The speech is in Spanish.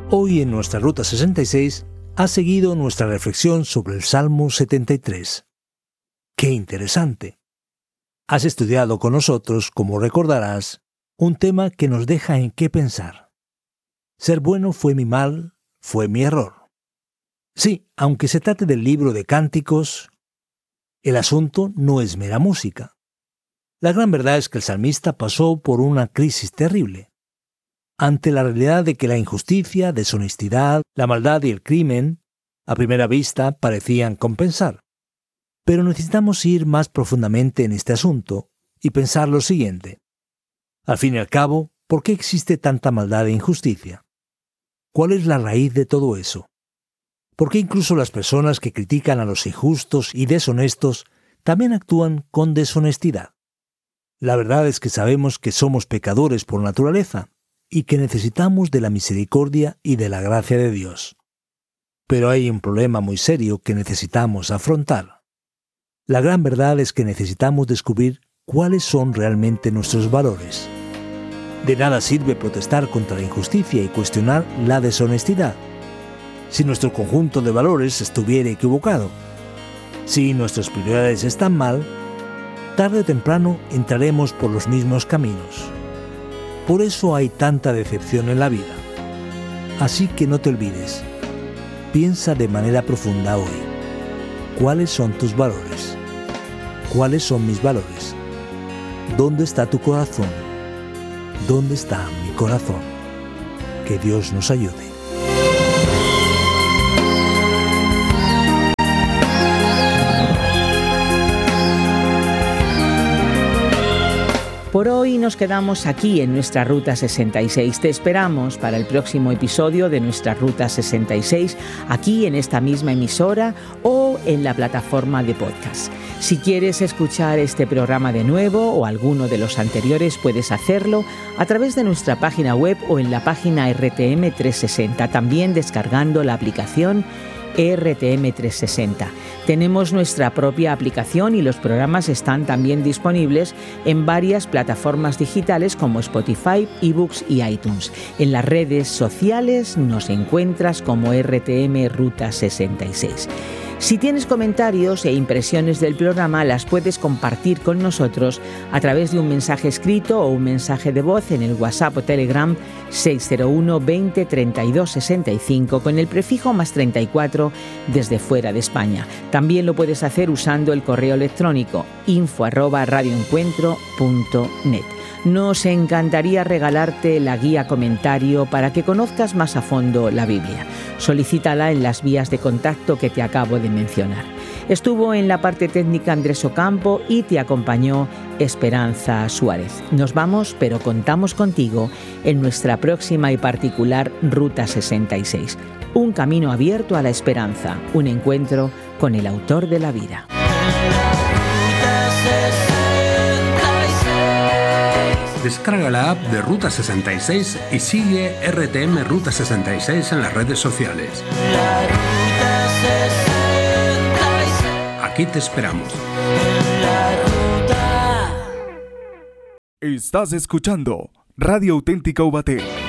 Hoy en nuestra Ruta 66 ha seguido nuestra reflexión sobre el Salmo 73. ¡Qué interesante! Has estudiado con nosotros, como recordarás, un tema que nos deja en qué pensar. Ser bueno fue mi mal, fue mi error. Sí, aunque se trate del libro de Cánticos, el asunto no es mera música. La gran verdad es que el salmista pasó por una crisis terrible. Ante la realidad de que la injusticia, deshonestidad, la maldad y el crimen, a primera vista, parecían compensar. Pero necesitamos ir más profundamente en este asunto y pensar lo siguiente. Al fin y al cabo, ¿por qué existe tanta maldad e injusticia? ¿Cuál es la raíz de todo eso? ¿Por qué incluso las personas que critican a los injustos y deshonestos también actúan con deshonestidad? La verdad es que sabemos que somos pecadores por naturaleza y que necesitamos de la misericordia y de la gracia de Dios. Pero hay un problema muy serio que necesitamos afrontar. La gran verdad es que necesitamos descubrir cuáles son realmente nuestros valores. De nada sirve protestar contra la injusticia y cuestionar la deshonestidad, si nuestro conjunto de valores estuviera equivocado. Si nuestras prioridades están mal, tarde o temprano entraremos por los mismos caminos. Por eso hay tanta decepción en la vida. Así que no te olvides. Piensa de manera profunda hoy. ¿Cuáles son tus valores? ¿Cuáles son mis valores? ¿Dónde está tu corazón? ¿Dónde está mi corazón? Que Dios nos ayude. Por hoy nos quedamos aquí en nuestra Ruta 66. Te esperamos para el próximo episodio de nuestra Ruta 66, aquí en esta misma emisora o en la plataforma de podcast. Si quieres escuchar este programa de nuevo o alguno de los anteriores, puedes hacerlo a través de nuestra página web o en la página RTM 360, también descargando la aplicación RTM 360. Tenemos nuestra propia aplicación y los programas están también disponibles en varias plataformas digitales como Spotify, eBooks y iTunes. En las redes sociales nos encuentras como RTM Ruta 66. Si tienes comentarios e impresiones del programa, las puedes compartir con nosotros a través de un mensaje escrito o un mensaje de voz en el WhatsApp o Telegram 601 20 32 65 con el prefijo +34 desde fuera de España. También lo puedes hacer usando el correo electrónico info@radioencuentro.net. Nos encantaría regalarte la guía comentario para que conozcas más a fondo la Biblia. Solicítala en las vías de contacto que te acabo de mencionar. Estuvo en la parte técnica Andrés Ocampo y te acompañó Esperanza Suárez. Nos vamos, pero contamos contigo en nuestra próxima y particular Ruta 66. Un camino abierto a la esperanza, un encuentro con el autor de la vida. Descarga la app de Ruta 66 y sigue RTM Ruta 66 en las redes sociales. Aquí te esperamos. Estás escuchando Radio Auténtica Ubaté.